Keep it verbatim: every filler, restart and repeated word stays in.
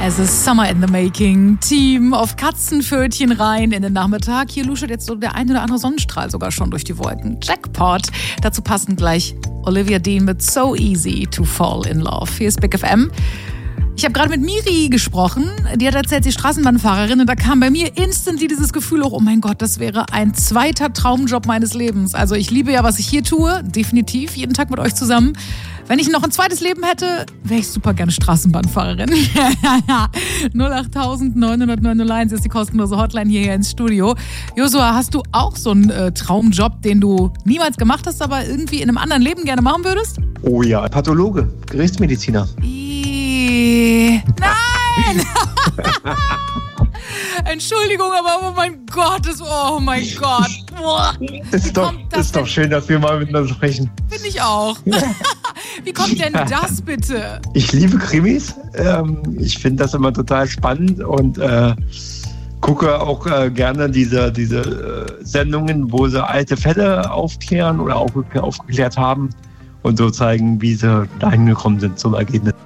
Es ist Summer in the Making. Team auf Katzenpfötchen rein in den Nachmittag. Hier luschert jetzt so der ein oder andere Sonnenstrahl sogar schon durch die Wolken. Jackpot. Dazu passend gleich Olivia Dean mit So Easy to Fall in Love. Hier ist Big F M. Ich habe gerade mit Miri gesprochen. Die hat erzählt, sie ist Straßenbahnfahrerin. Und da kam bei mir instantly dieses Gefühl hoch, oh mein Gott, das wäre ein zweiter Traumjob meines Lebens. Also ich liebe ja, was ich hier tue. Definitiv. Jeden Tag mit euch zusammen. Wenn ich noch ein zweites Leben hätte, wäre ich super gerne Straßenbahnfahrerin. null acht neun null neun null eins ist die kostenlose Hotline hierher ins Studio. Joshua, hast du auch so einen äh, Traumjob, den du niemals gemacht hast, aber irgendwie in einem anderen Leben gerne machen würdest? Oh ja, Pathologe, Gerichtsmediziner. Ii, nein! Entschuldigung, aber oh mein Gott, das, oh mein Gott. Boah. Ist, doch, ist doch schön, dass wir mal miteinander sprechen. Finde ich auch. Wie kommt denn das bitte? Ich liebe Krimis. Ähm, ich finde das immer total spannend und äh, gucke auch äh, gerne diese, diese äh, Sendungen, wo sie alte Fälle aufklären oder auf, aufgeklärt haben und so zeigen, wie sie dahin gekommen sind zum Ergebnis.